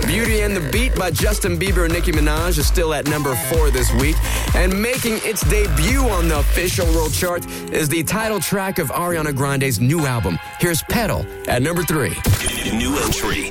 Beauty and the Beat by Justin Bieber and Nicki Minaj is still at number 4 this week. And making its debut on the official world chart is the title track of Ariana Grande's new album. Here's Pedal at number 3. New entry.